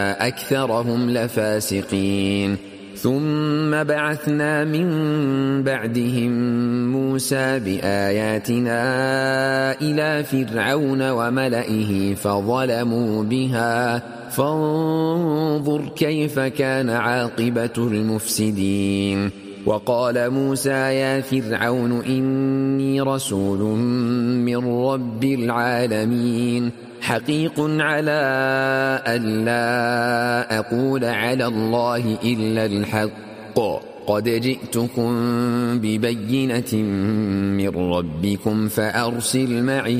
أكثرهم لفاسقين ثم بعثنا من بعدهم موسى بآياتنا إلى فرعون وملئه فظلموا بها فانظر كيف كان عاقبة المفسدين وقال موسى يا فرعون إني رسول من رب العالمين حقيق على أن لا أقول على الله إلا الحق قد جئتكم ببينة من ربكم فأرسل معي